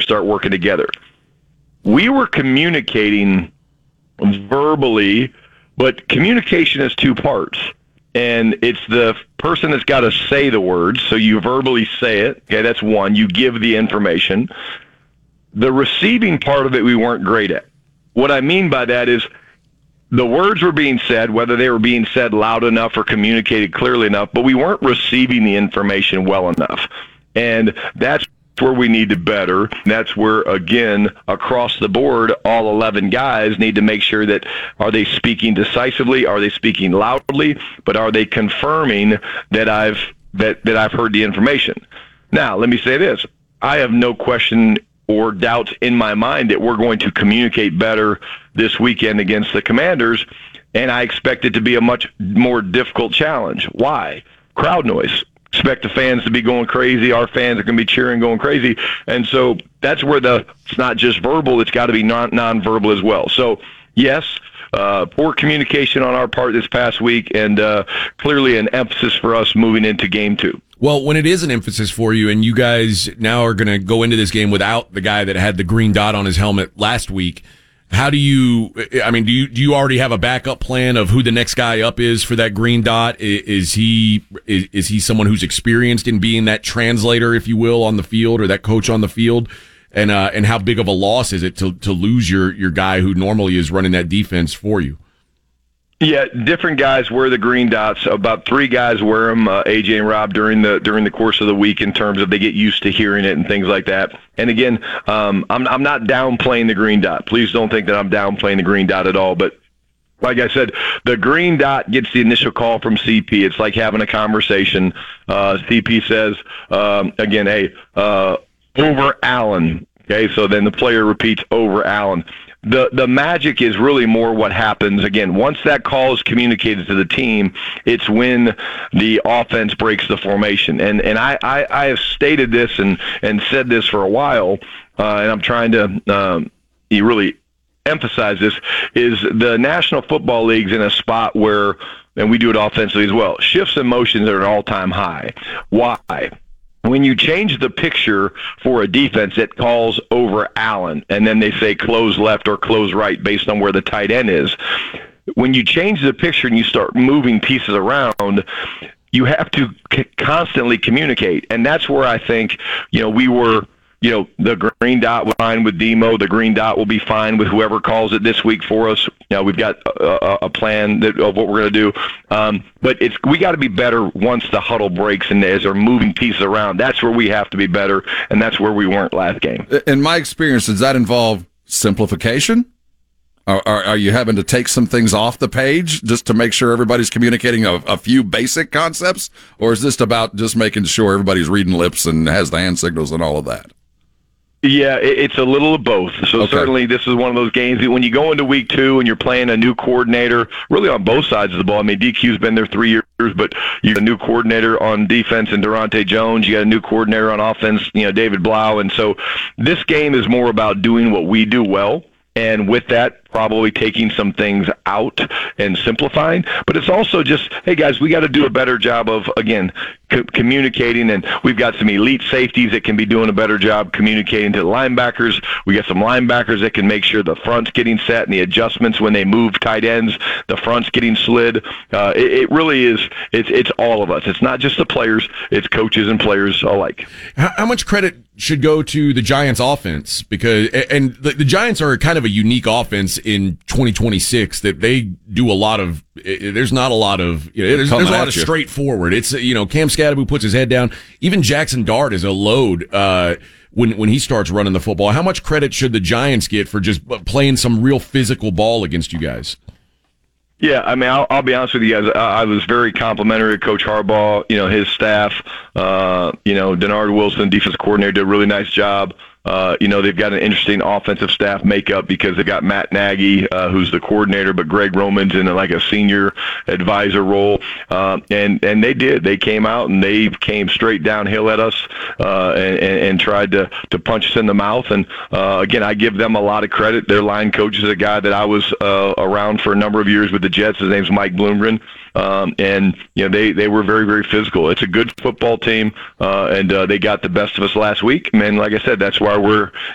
start working together. We were communicating verbally, but communication is two parts. And it's the person that's got to say the words, so you verbally say it. Okay, that's one. You give the information. The receiving part of it we weren't great at. What I mean by that is the words were being said, whether they were being said loud enough or communicated clearly enough, but we weren't receiving the information well enough. And that's where we need to better. That's where, again, across the board, all 11 guys need to make sure that are they speaking decisively, are they speaking loudly, but are they confirming that I've heard the information. Now, let me say this. I have no question or doubts in my mind that we're going to communicate better this weekend against the Commanders, and I expect it to be a much more difficult challenge. Why? Crowd noise. Expect the fans to be going crazy. Our fans are going to be cheering, going crazy. And so that's where it's not just verbal, it's got to be non-verbal as well. So, yes, poor communication on our part this past week, and clearly an emphasis for us moving into game 2. Well, when it is an emphasis for you, and you guys now are going to go into this game without the guy that had the green dot on his helmet last week, how do you already have a backup plan of who the next guy up is for that green dot? Is he someone who's experienced in being that translator, if you will, on the field, or that coach on the field? And how big of a loss is it to lose your guy who normally is running that defense for you? Yeah, different guys wear the green dots. About 3 guys wear them, AJ and Rob, during the course of the week, in terms of they get used to hearing it and things like that. And again, I'm not downplaying the green dot. Please don't think that I'm downplaying the green dot at all. But like I said, the green dot gets the initial call from CP. It's like having a conversation. CP says, again, hey, over Allen. Okay, so then the player repeats over Allen. The magic is really more what happens, again, once that call is communicated to the team, it's when the offense breaks the formation. And I have stated this and said this for a while, and I'm trying to really emphasize this, is the National Football League's in a spot where, and we do it offensively as well, shifts and motions are at an all-time high. Why? When you change the picture for a defense that calls over Allen, and then they say close left or close right based on where the tight end is, when you change the picture and you start moving pieces around, you have to constantly communicate. And that's where I think, we were, the green dot was fine with Demo. The green dot will be fine with whoever calls it this week for us. We've got a plan of what we're going to do. But we got to be better once the huddle breaks and as they're moving pieces around. That's where we have to be better, and that's where we weren't last game. In my experience, does that involve simplification? Are you having to take some things off the page just to make sure everybody's communicating a few basic concepts? Or is this about just making sure everybody's reading lips and has the hand signals and all of that? Yeah, it's a little of both. So Certainly this is one of those games when you go into week 2 and you're playing a new coordinator, really on both sides of the ball. I mean, DQ's been there 3 years, but you got a new coordinator on defense in Durante Jones. You got a new coordinator on offense, David Blau. And so this game is more about doing what we do well. And with that, probably taking some things out and simplifying. But it's also just, hey, guys, we got to do a better job of, again, communicating. And we've got some elite safeties that can be doing a better job communicating to the linebackers. We got some linebackers that can make sure the front's getting set and the adjustments when they move tight ends, the front's getting slid. It really is, it's all of us. It's not just the players, it's coaches and players alike. How much credit should go to the Giants offense? Because, and the Giants are kind of a unique offense in 2026 that they do a lot of, there's not a lot of, there's a lot of straightforward. It's, Cam Scadaboo puts his head down. Even Jackson Dart is a load, when he starts running the football. How much credit should the Giants get for just playing some real physical ball against you guys? Yeah, I mean, I'll be honest with you guys. I was very complimentary to Coach Harbaugh, his staff. Denard Wilson, defensive coordinator, did a really nice job. They've got an interesting offensive staff makeup because they've got Matt Nagy, who's the coordinator, but Greg Roman's in like a senior advisor role. And they did. They came out and they came straight downhill at us and tried to punch us in the mouth. And again, I give them a lot of credit. Their line coach is a guy that I was around for a number of years with the Jets. His name's Mike Bloomgren. They were very, very physical. It's a good football team, and they got the best of us last week. And like I said, that's why we're